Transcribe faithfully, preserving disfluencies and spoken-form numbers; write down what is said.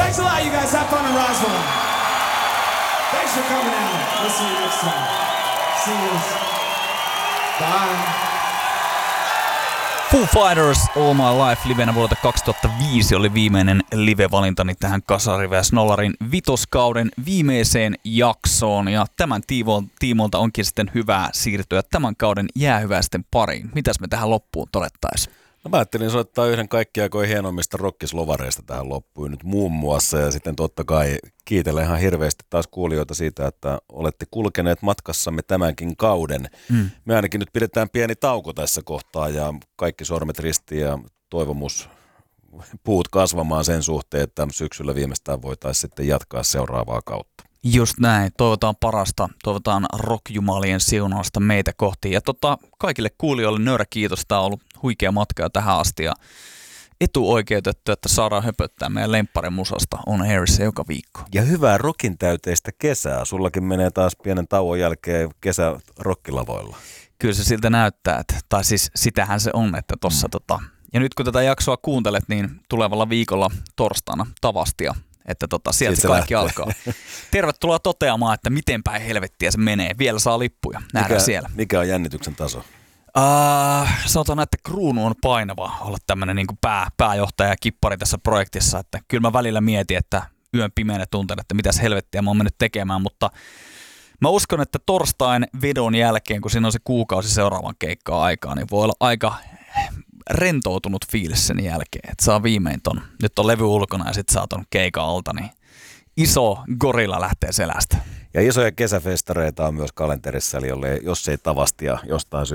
Thanks a lot, you guys. Have fun in Roswell. Thanks for coming out. We'll see you next time. See you. Bye. Foo Fighters All My Life livenä vuodelta kaksituhattaviisi oli viimeinen live-valintani tähän Kasariväs Nollarin vitoskauden viimeiseen jaksoon. Ja tämän tiimoilta onkin sitten hyvä siirtyä tämän kauden jäähyväisten pariin. Mitäs me tähän loppuun todettaisiin? No mä ajattelin soittaa yhden kaikkia aikojen hienoimmista rockislovareista tähän loppuun nyt muun muassa. Ja sitten totta kai kiitellä ihan hirveästi taas kuulijoita siitä, että olette kulkeneet matkassamme tämänkin kauden. Mm. Me ainakin nyt pidetään pieni tauko tässä kohtaa ja kaikki sormet ristiin ja toivomus puut kasvamaan sen suhteen, että syksyllä viimeistään voitaisiin sitten jatkaa seuraavaa kautta. Just näin. Toivotaan parasta. Toivotaan rockjumalien siunausta meitä kohti. Ja tota, kaikille kuulijoille nöyrä kiitos. Tämä on ollut huikea matka jo tähän asti. Ja etuoikeutettu, että saadaan höpöttää meidän lempparimusasta on Airissa joka viikko. Ja hyvää rockin täyteistä kesää. Sullakin menee taas pienen tauon jälkeen kesä rockilavoilla. Kyllä se siltä näyttää. Että, tai siis sitähän se on, että tossa mm. tota. Ja nyt kun tätä jaksoa kuuntelet, niin tulevalla viikolla torstaina Tavastia. Että tota, sieltä Siitä se kaikki lähtee. alkaa. Tervetuloa toteamaan, että miten päin helvettiä se menee. Vielä saa lippuja. Nähdään mikä, siellä. Mikä on jännityksen taso? Uh, sanotaan, että kruunu on painava olla tämmöinen niin kuin pää, pääjohtaja ja kippari tässä projektissa. Että kyllä mä välillä mietin, että yön pimeänä tunteen, että mitäs helvettiä mä oon mennyt tekemään. Mutta mä uskon, että torstain vedon jälkeen, kun siinä on se kuukausi seuraavan keikkaa aikaa, niin voi olla aika rentoutunut fiilis sen jälkeen, että saa viimein ton, nyt on levy ulkona ja sit saa ton keikan alta, niin iso gorilla lähtee selästä. Ja isoja kesäfestareita on myös kalenterissa, eli jolle, jos ei Tavastia jostain syystä